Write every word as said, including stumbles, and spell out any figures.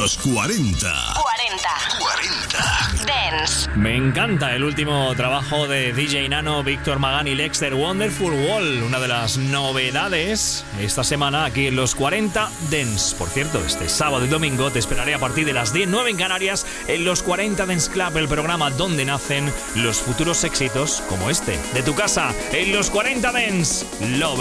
Los cuarenta. cuarenta. cuarenta. Dance. Me encanta el último trabajo de D J Nano, Víctor Magán y Lexter, Wonderful Wall, una de las novedades esta semana aquí en Los cuarenta Dance. Por cierto, este sábado y domingo te esperaré a partir de las diez, nueve en Canarias en Los cuarenta Dance Club, el programa donde nacen los futuros éxitos como este, de tu casa, en Los cuarenta Dance. Love